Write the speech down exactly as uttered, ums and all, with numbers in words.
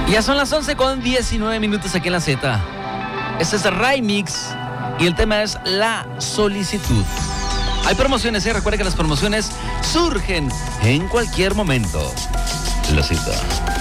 Ya son las once con diecinueve minutos aquí en la Z. Este es el Remix y el tema es La Solicitud. Hay promociones, ¿eh? Recuerda que las promociones surgen en cualquier momento. La Z.